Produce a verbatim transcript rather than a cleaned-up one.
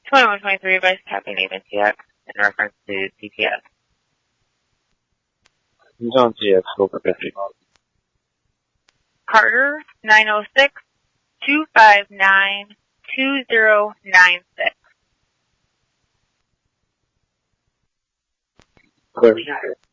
twenty-one twenty-three Vice Captain Even T X in reference to C P S. John T X, over fifty. Carter, nine oh six, two five nine, two zero nine six. Clear.